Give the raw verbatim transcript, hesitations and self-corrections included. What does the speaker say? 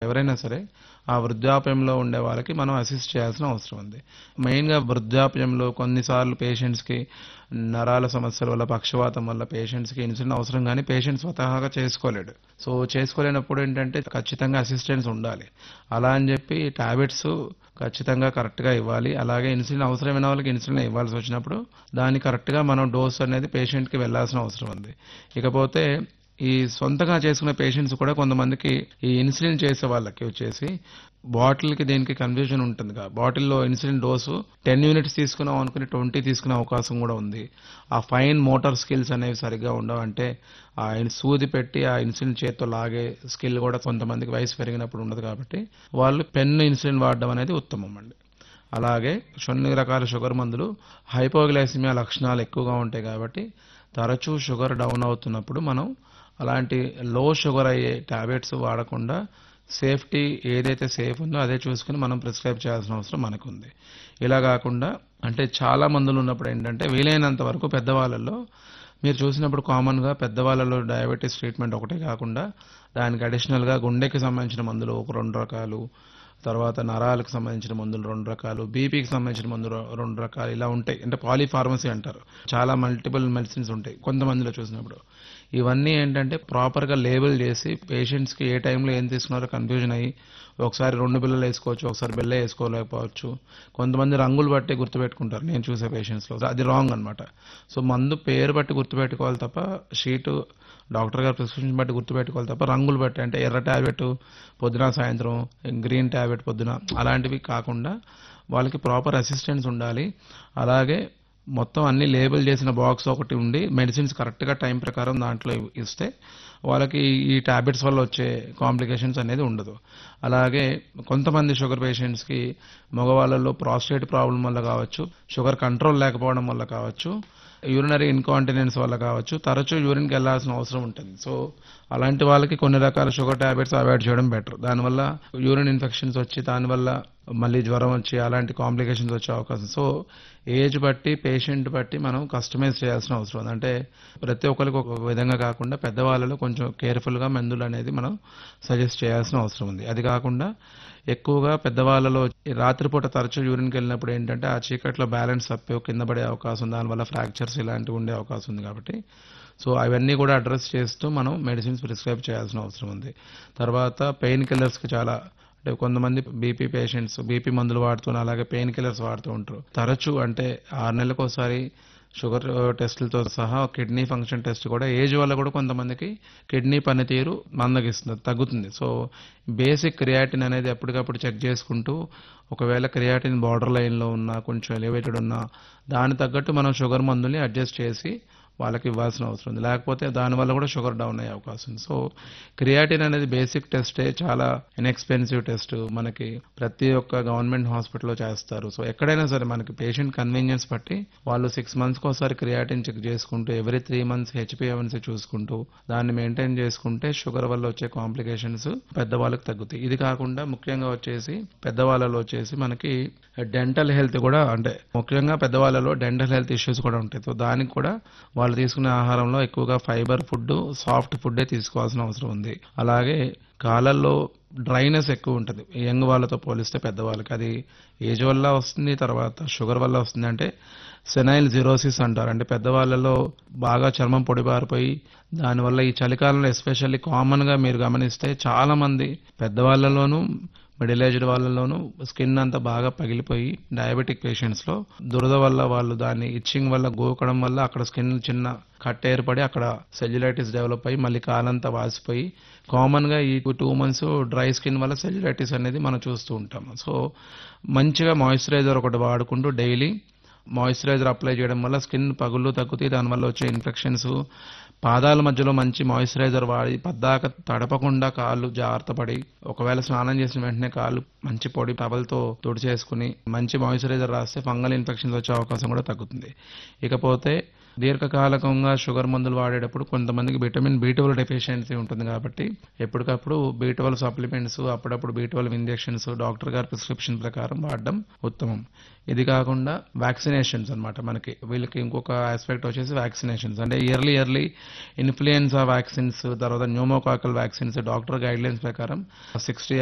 ఎవరైనా సరే ఆ వృద్ధాప్యంలో ఉండే వాళ్ళకి మనం అసిస్ట్ చేయాల్సిన అవసరం ఉంది. మెయిన్‌గా వృద్ధాప్యంలో కొన్నిసార్లు పేషెంట్స్‌కి నరాల సమస్యల వల్ల, పక్షవాతం వల్ల పేషెంట్స్‌కి ఇన్సులిన్ అవసరం గానీ పేషెంట్ స్వతహాగా చేసుకోలేడు. సో, చేసుకోలేనప్పుడు ఏంటంటే ఖచ్చితంగా అసిస్టెన్స్ ఉండాలి. అలా అని చెప్పి టాబ్లెట్స్ ఖచ్చితంగా కరెక్ట్‌గా ఇవ్వాలి. అలాగే ఇన్సులిన్ అవసరమైన వాళ్ళకి ఇన్సులిన్ ఇవ్వాల్సొచ్చినప్పుడు దాన్ని కరెక్ట్‌గా మనం డోస్ అనేది పేషెంట్‌కి వెళ్ళాల్సిన అవసరం ఉంది. ఇకపోతే ఈ సొంతంగా చేసుకునే పేషెంట్స్ కూడా కొంతమందికి ఈ ఇన్సులిన్ చేసే వాళ్ళకి వచ్చేసి బాటిల్‌కి దీనికి కన్‌ఫ్యూజన్ ఉంటుందిగా. బాటిల్‌లో ఇన్సులిన్ డోసు పది యూనిట్స్ తీసుకున్నాం అనుకుని ఇరవై తీసుకునే అవకాశం కూడా ఉంది. ఆ ఫైన్ మోటార్ స్కిల్స్ అనేవి సరిగ్గా ఉండవు. అంటే ఆ ఇన్ సూది పెట్టి ఆ ఇన్సులిన్ చేత్తో లాగే స్కిల్ కూడా కొంతమందికి వయసు పెరిగినప్పుడు ఉండదు కాబట్టి వాళ్ళు పెన్ ఇన్సులిన్ వాడడం అనేది ఉత్తమం అండి. అలాగే కొన్ని రకాల షుగర్ మందులు హైపోగ్లైసిమియా లక్షణాలు ఎక్కువగా ఉంటాయి కాబట్టి తరచూ షుగర్ డౌన్ అవుతున్నప్పుడు మనం అలాంటి లో షుగర్ అయ్యే టాబ్లెట్స్ వాడకుండా సేఫ్టీ ఏదైతే సేఫ్ ఉందో అదే చూసుకుని మనం ప్రిస్క్రైబ్ చేయాల్సిన అవసరం మనకుంది. ఇలా కాకుండా అంటే చాలా మందులు ఉన్నప్పుడు ఏంటంటే వీలైనంత వరకు పెద్దవాళ్ళలో మీరు చూసినప్పుడు కామన్‌గా పెద్దవాళ్ళలో డయాబెటిస్ ట్రీట్మెంట్ ఒకటే కాకుండా దానికి అడిషనల్‌గా గుండెకి సంబంధించిన మందులు ఒక రెండు రకాలు, తర్వాత నరాలకు సంబంధించిన మందులు రెండు రకాలు, బీపీకి సంబంధించిన మందులు రెండు రకాలు ఇలా ఉంటాయి. అంటే పాలీఫార్మసీ అంటారు. చాలా మల్టిపుల్ మెడిసిన్స్ ఉంటాయి కొంతమందిలో చూసినప్పుడు. ఇవన్నీ ఏంటంటే ప్రాపర్‌గా లేబుల్ చేసి పేషెంట్స్‌కి ఏ టైంలో ఏం తీసుకున్నారో కన్‌ఫ్యూజన్ అయ్యి ఒకసారి రెండు బిళ్ళలు వేసుకోవచ్చు, ఒకసారి బిళ్ళ వేసుకోలేకపోవచ్చు. కొంతమంది రంగులు బట్టి గుర్తుపెట్టుకుంటారు నేను చూసే పేషెంట్స్‌లో. అది రాంగ్ అన్నమాట. సో, మందు పేరు బట్టి గుర్తుపెట్టుకోవాలి తప్ప షీటు డాక్టర్ గారి ప్రిస్క్రిప్షన్ బట్టి గుర్తుపెట్టుకోవాలి తప్ప రంగులు బట్టి అంటే ఎర్ర టాబ్లెట్ పొద్దున సాయంత్రం, గ్రీన్ టాబ్లెట్ పొద్దున అలాంటివి కాకుండా వాళ్ళకి ప్రాపర్ అసిస్టెన్స్ ఉండాలి. అలాగే మొత్తం అన్ని లేబుల్ చేసిన బాక్స్ ఒకటి ఉండి మెడిసిన్స్ కరెక్ట్‌గా టైం ప్రకారం దాంట్లో ఇస్తే వాళ్ళకి ఈ టాబ్లెట్స్ వల్ల వచ్చే కాంప్లికేషన్స్ అనేది ఉండదు. అలాగే కొంతమంది షుగర్ పేషెంట్స్‌కి మగవాళ్ళలో ప్రాస్టేట్ ప్రాబ్లం వల్ల కావచ్చు, షుగర్ కంట్రోల్ లేకపోవడం వల్ల కావచ్చు, యూరినరీ ఇన్కాంటినెన్స్ వల్ల కావచ్చు తరచూ యూరిన్‌కి వెళ్లాల్సిన అవసరం ఉంటుంది. సో, అలాంటి వాళ్ళకి కొన్ని రకాల షుగర్ టాబ్లెట్స్ అవాయిడ్ చేయడం బెటర్. దానివల్ల యూరిన్ ఇన్ఫెక్షన్స్ వచ్చి దానివల్ల మళ్ళీ జ్వరం వచ్చి అలాంటి కాంప్లికేషన్స్ వచ్చే అవకాశం. సో, ఏజ్ బట్టి పేషెంట్ బట్టి మనం కస్టమైజ్ చేయాల్సిన అవసరం ఉంది. అంటే ప్రతి ఒక్కరికి ఒక విధంగా కాకుండా పెద్దవాళ్ళలో కొంచెం కేర్‌ఫుల్‌గా మందులు అనేది మనం సజెస్ట్ చేయాల్సిన అవసరం ఉంది. అది కాకుండా ఎక్కువగా పెద్దవాళ్ళలో రాత్రిపూట తరచూ యూరిన్‌కి వెళ్ళినప్పుడు ఏంటంటే ఆ చీకట్లో బ్యాలెన్స్ తప్పి కింద పడే అవకాశం, దానివల్ల ఫ్రాక్చర్స్ ఇలాంటివి ఉండే అవకాశం ఉంది కాబట్టి సో, అవన్నీ కూడా అడ్రెస్ చేస్తూ మనం మెడిసిన్స్ ప్రిస్క్రైబ్ చేయాల్సిన అవసరం ఉంది. తర్వాత పెయిన్ కిల్లర్స్‌కి చాలా అంటే కొంతమంది బీపీ పేషెంట్స్ బీపీ మందులు వాడుతూ అలాగే పెయిన్ కిల్లర్స్ వాడుతూ ఉంటారు. తరచూ అంటే ఆరు నెలలకోసారి షుగర్ టెస్టులతో సహా కిడ్నీ ఫంక్షన్ టెస్ట్ కూడా ఏజ్ వల్ల కూడా కొంతమందికి కిడ్నీ పనితీరు మందగిస్తుంది, తగ్గుతుంది. సో, బేసిక్ క్రియాటిన్ అనేది ఎప్పటికప్పుడు చెక్ చేసుకుంటూ ఒకవేళ క్రియాటిన్ బార్డర్ లైన్‌లో ఉన్నా, కొంచెం ఎలివేటెడ్ ఉన్నా దానికి తగ్గట్టు మనం షుగర్ మందుల్ని అడ్జస్ట్ చేసి వాళ్ళకి ఇవ్వాల్సిన అవసరం ఉంది. లేకపోతే దానివల్ల కూడా షుగర్ డౌన్ అయ్యే అవకాశం ఉంది. సో, క్రియాటిన్ అనేది బేసిక్ టెస్టే, చాలా ఇన్ఎక్స్పెన్సివ్ టెస్ట్. మనకి ప్రతి ఒక్క గవర్నమెంట్ హాస్పిటల్‌లో చేస్తారు. సో, ఎక్కడైనా సరే మనకి పేషెంట్ కన్వీనియన్స్ బట్టి వాళ్ళు సిక్స్ మంత్స్‌కి ఒకసారి క్రియాటిన్ చెక్ చేసుకుంటూ ఎవ్రీ త్రీ మంత్స్ హెచ్‌బీఏవన్సీ చూసుకుంటూ దాన్ని మెయింటైన్ చేసుకుంటే షుగర్ వల్ల వచ్చే కాంప్లికేషన్స్ పెద్దవాళ్ళకి తగ్గుతాయి. ఇది కాకుండా ముఖ్యంగా వచ్చేసి పెద్దవాళ్ళలో వచ్చేసి మనకి డెంటల్ హెల్త్ కూడా అంటే ముఖ్యంగా పెద్దవాళ్ళలో డెంటల్ హెల్త్ ఇష్యూస్ కూడా ఉంటాయి. సో, దానికి కూడా వాళ్ళు తీసుకునే ఆహారంలో ఎక్కువగా ఫైబర్ ఫుడ్, సాఫ్ట్ ఫుడ్డే తీసుకోవాల్సిన అవసరం ఉంది. అలాగే కాళ్ళల్లో డ్రైనెస్ ఎక్కువ ఉంటుంది యంగ్ వాళ్ళతో పోలిస్తే పెద్దవాళ్ళకి. అది ఏజ్ వల్ల వస్తుంది, తర్వాత షుగర్ వల్ల వస్తుంది. అంటే సెనైల్ జిరోసిస్ అంటారు. అంటే పెద్దవాళ్ళలో బాగా చర్మం పొడిబారిపోయి దానివల్ల ఈ చలికాలంలో ఎస్పెషల్లీ కామన్‌గా మీరు గమనిస్తే చాలా మంది పెద్దవాళ్ళలోనూ మిడిల్ ఏజ్డ్ వాళ్ళలోనూ స్కిన్ అంతా బాగా పగిలిపోయి డయాబెటిక్ పేషెంట్స్‌లో దురద వల్ల వాళ్ళు దాన్ని ఇచ్చింగ్ వల్ల గోకడం వల్ల అక్కడ స్కిన్ చిన్న కట్ ఏర్పడి అక్కడ సెల్యులైటిస్ డెవలప్ అయ్యి మళ్ళీ కాలంతా వాసిపోయి కామన్‌గా ఈ టూ మంత్స్ డ్రై స్కిన్ వల్ల సెల్యులైటిస్ అనేది మనం చూస్తూ ఉంటాం. సో, మంచిగా మాయిశ్చరైజర్ ఒకటి వాడుకుంటూ డైలీ మాయిశ్చరైజర్ అప్లై చేయడం వల్ల స్కిన్ పగుళ్ళు తగ్గుతాయి. దానివల్ల వచ్చే ఇన్ఫెక్షన్స్ పాదాల మధ్యలో మంచి మాయిశ్చరైజర్ వాడి పద్దాక తడపకుండా కాళ్ళు జాగ్రత్త పడి ఒకవేళ స్నానం చేసిన వెంటనే కాళ్ళు మంచి పొడి టవల్‌తో తుడిచేసుకుని మంచి మాయిశ్చరైజర్ రాస్తే ఫంగల్ ఇన్ఫెక్షన్స్ వచ్చే అవకాశం కూడా తగ్గుతుంది. ఇకపోతే దీర్ఘకాలికంగా షుగర్ మందులు వాడేటప్పుడు కొంతమందికి విటమిన్ బి ట్వెల్వ్ డెఫిషియన్సీ ఉంటుంది కాబట్టి ఎప్పటికప్పుడు బి ట్వెల్వ్ సప్లిమెంట్స్, అప్పుడప్పుడు బి ట్వెల్వ్ ఇంజెక్షన్స్ డాక్టర్ గారి ప్రిస్క్రిప్షన్ ప్రకారం వాడడం ఉత్తమం. ఇది కాకుండా వ్యాక్సినేషన్స్ అన్నమాట. మనకి వీళ్ళకి ఇంకొక ఆస్పెక్ట్ వచ్చేసి వ్యాక్సినేషన్స్. అంటే ఇయర్లీ ఇయర్లీ ఇన్ఫ్లుయెన్జా వ్యాక్సిన్స్, తర్వాత న్యూమోకాకల్ వ్యాక్సిన్స్ డాక్టర్ గైడ్లైన్స్ ప్రకారం సిక్స్టీ